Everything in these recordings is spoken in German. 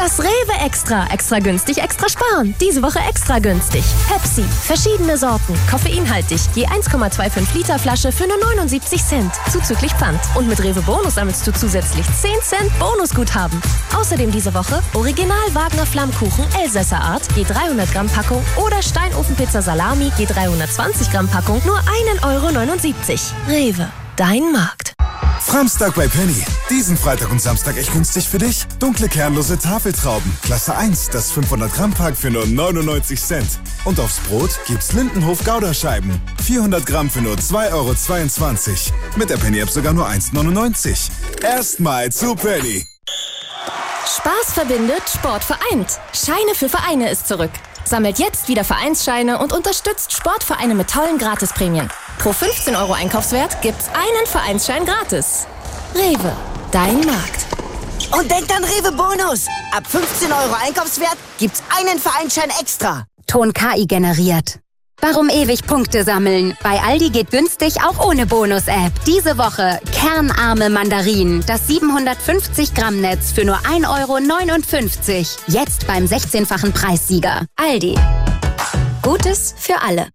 Das Rewe Extra. Extra günstig, extra sparen. Diese Woche extra günstig. Pepsi. Verschiedene Sorten. Koffeinhaltig. Je 1,25 Liter Flasche für nur 79 Cent. Zuzüglich Pfand. Und mit Rewe Bonus sammelst du zusätzlich 10 Cent Bonusguthaben. Außerdem diese Woche Original Wagner Flammkuchen Elsässer Art. Je 300 Gramm Packung. Oder Steinofenpizza Salami. Je 320 Gramm Packung. Nur 1,79 €. Rewe. Dein Markt. Framstag bei Penny. Diesen Freitag und Samstag echt günstig für dich. Dunkle kernlose Tafeltrauben. Klasse 1, das 500 Gramm Pack für nur 99 Cent. Und aufs Brot gibt's Lindenhof Gouda-Scheiben. 400 Gramm für nur 2,22 €. Mit der Penny-App sogar nur 1,99 €. Erstmal zu Penny. Spaß verbindet, Sport vereint. Scheine für Vereine ist zurück. Sammelt jetzt wieder Vereinsscheine und unterstützt Sportvereine mit tollen Gratisprämien. Pro 15 € Einkaufswert gibt's einen Vereinsschein gratis. Rewe, dein Markt. Und denkt an Rewe Bonus. Ab 15 € Einkaufswert gibt's einen Vereinsschein extra. Ton KI generiert. Warum ewig Punkte sammeln? Bei Aldi geht günstig auch ohne Bonus-App. Diese Woche kernarme Mandarinen. Das 750 Gramm Netz für nur 1,59 €. Jetzt beim 16-fachen Preissieger. Aldi. Gutes für alle.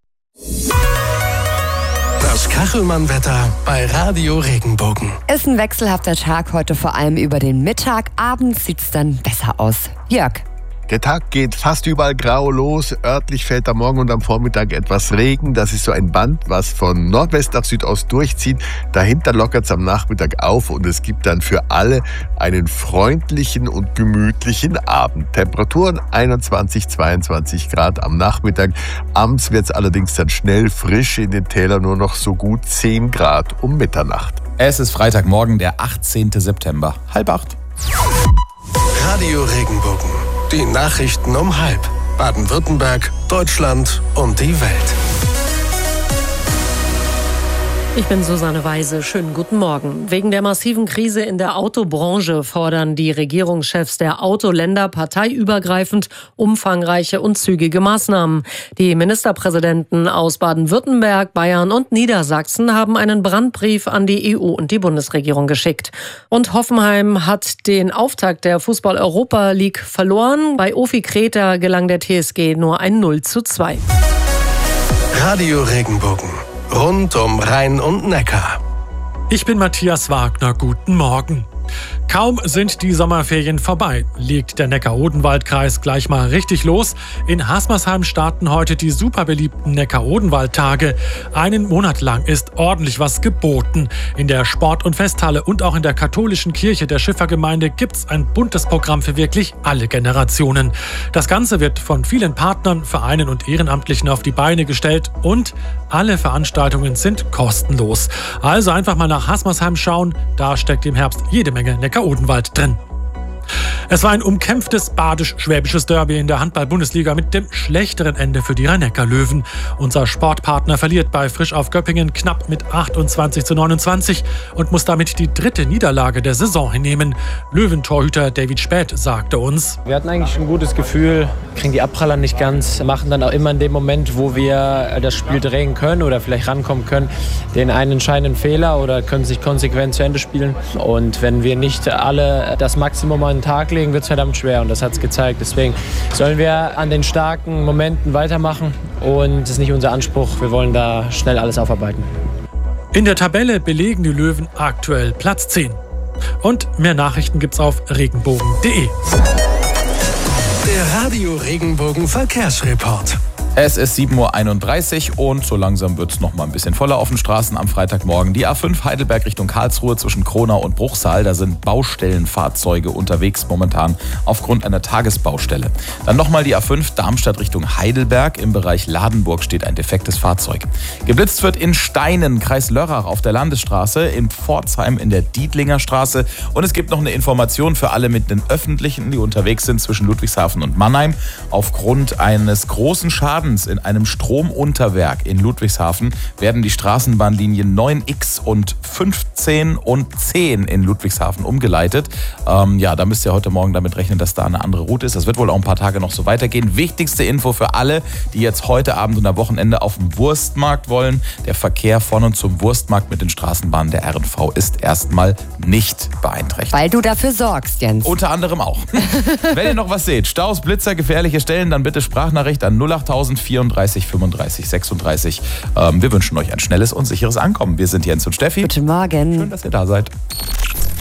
Das Kachelmann-Wetter bei Radio Regenbogen. Ist ein wechselhafter Tag heute, vor allem über den Mittag. Abends sieht's dann besser aus. Jörg. Der Tag geht fast überall grau los. Örtlich fällt am Morgen und am Vormittag etwas Regen. Das ist so ein Band, was von Nordwest nach Südost durchzieht. Dahinter lockert es am Nachmittag auf und es gibt dann für alle einen freundlichen und gemütlichen Abend. Temperaturen 21, 22 Grad am Nachmittag. Abends wird es allerdings dann schnell frisch, in den Tälern nur noch so gut 10 Grad um Mitternacht. Es ist Freitagmorgen, der 18. September, 7:30. Radio Regenbogen. Die Nachrichten um 7:30. Baden-Württemberg, Deutschland und die Welt. Ich bin Susanne Weise. Schönen guten Morgen. Wegen der massiven Krise in der Autobranche fordern die Regierungschefs der Autoländer parteiübergreifend umfangreiche und zügige Maßnahmen. Die Ministerpräsidenten aus Baden-Württemberg, Bayern und Niedersachsen haben einen Brandbrief an die EU und die Bundesregierung geschickt. Und Hoffenheim hat den Auftakt der Fußball-Europa League verloren. Bei Ofi Kreta gelang der TSG nur ein 0:2. Radio Regenbogen. Rund um Rhein und Neckar. Ich bin Matthias Wagner, guten Morgen. Kaum sind die Sommerferien vorbei, legt der Neckar-Odenwald-Kreis gleich mal richtig los. In Hasmersheim starten heute die super beliebten Neckar-Odenwald-Tage. Einen Monat lang ist ordentlich was geboten. In der Sport- und Festhalle und auch in der katholischen Kirche der Schiffergemeinde gibt's ein buntes Programm für wirklich alle Generationen. Das Ganze wird von vielen Partnern, Vereinen und Ehrenamtlichen auf die Beine gestellt und alle Veranstaltungen sind kostenlos. Also einfach mal nach Hasmersheim schauen, da steckt im Herbst jede Menge Neckar-Odenwald drin. Es war ein umkämpftes badisch-schwäbisches Derby in der Handball-Bundesliga mit dem schlechteren Ende für die Rhein-Neckar-Löwen. Unser Sportpartner verliert bei Frisch auf Göppingen knapp mit 28:29 und muss damit die 3. Niederlage der Saison hinnehmen. Löwentorhüter David Späth sagte uns: Wir hatten eigentlich ein gutes Gefühl, kriegen die Abpraller nicht ganz, machen dann auch immer in dem Moment, wo wir das Spiel drehen können oder vielleicht rankommen können, den einen entscheidenden Fehler oder können sich konsequent zu Ende spielen. Und wenn wir nicht alle das Maximum an den Tag legen, wird es verdammt schwer und das hat es gezeigt. Deswegen sollen wir an den starken Momenten weitermachen und das ist nicht unser Anspruch. Wir wollen da schnell alles aufarbeiten. In der Tabelle belegen die Löwen aktuell Platz 10. Und mehr Nachrichten gibt's auf regenbogen.de. Der Radio Regenbogen Verkehrsreport. Es ist 7:31 Uhr und so langsam wird es noch mal ein bisschen voller auf den Straßen am Freitagmorgen. Die A5 Heidelberg Richtung Karlsruhe zwischen Kronau und Bruchsal, da sind Baustellenfahrzeuge unterwegs momentan aufgrund einer Tagesbaustelle. Dann nochmal die A5 Darmstadt Richtung Heidelberg. Im Bereich Ladenburg steht ein defektes Fahrzeug. Geblitzt wird in Steinen, Kreis Lörrach auf der Landesstraße, in Pforzheim in der Dietlinger Straße. Und es gibt noch eine Information für alle mit den Öffentlichen, die unterwegs sind zwischen Ludwigshafen und Mannheim. Aufgrund eines großen Schadens Nordens in einem Stromunterwerk in Ludwigshafen werden die Straßenbahnlinien 9X und 15 und 10 in Ludwigshafen umgeleitet. Da müsst ihr heute Morgen damit rechnen, dass da eine andere Route ist. Das wird wohl auch ein paar Tage noch so weitergehen. Wichtigste Info für alle, die jetzt heute Abend und am Wochenende auf dem Wurstmarkt wollen. Der Verkehr von und zum Wurstmarkt mit den Straßenbahnen der RNV ist erstmal nicht beeinträchtigt. Weil du dafür sorgst, Jens. Unter anderem auch. Wenn ihr noch was seht, Staus, Blitzer, gefährliche Stellen, dann bitte Sprachnachricht an 08000 34 35 36. Wir wünschen euch ein schnelles und sicheres Ankommen. Wir sind Jens und Steffi. Guten Morgen. Schön, dass ihr da seid.